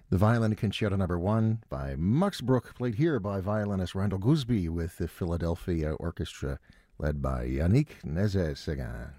The Violin Concerto Number 1 by Max Bruch, played here by violinist Randall Gooseby with the Philadelphia Orchestra, led by Yannick Nézet-Séguin.